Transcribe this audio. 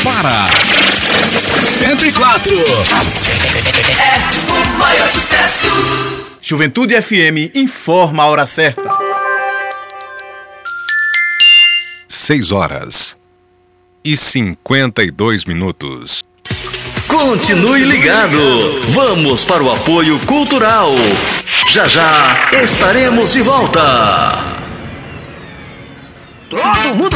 para 104. É o maior sucesso. Juventude FM informa a hora certa. 6h52. Continue ligado. Vamos para o apoio cultural. Já já estaremos de volta. Todo mundo